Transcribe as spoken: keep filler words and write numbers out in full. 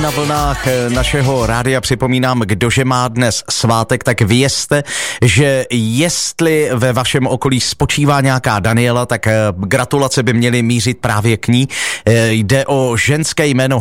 na vlnách našeho rádia připomínám, kdože má dnes svátek, tak vězte, že jestli ve vašem okolí spočívá nějaká Daniela, tak gratulace by měly mířit právě k ní. Jde o ženské jméno